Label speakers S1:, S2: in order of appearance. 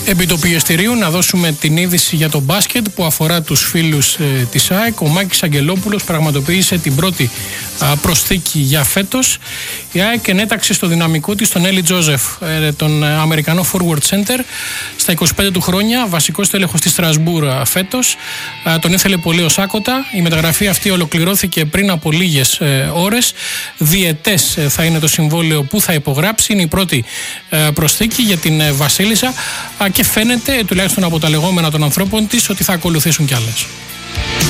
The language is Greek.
S1: Επί του πιεστηρίου να δώσουμε την είδηση για το μπάσκετ που αφορά τους φίλους της ΑΕΚ. Ο Μάκης Αγγελόπουλος πραγματοποίησε την πρώτη προσθήκη για φέτος. Η ΑΕΚ ενέταξε στο δυναμικό της τον Έλλη Τζόζεφ, τον Αμερικανό forward center, στα 25 του χρόνια, βασικός τέλεχος της Στρασβούρ φέτος. Τον ήθελε πολύ ο Σάκοτα. Η μεταγραφή αυτή ολοκληρώθηκε πριν από λίγες ώρες. Διετές θα είναι το συμβόλαιο που θα υπογράψει. Είναι η πρώτη προσθήκη για την Βασίλισσα και φαίνεται, τουλάχιστον από τα λεγόμενα των ανθρώπων της, ότι θα ακολουθήσουν κι άλλες.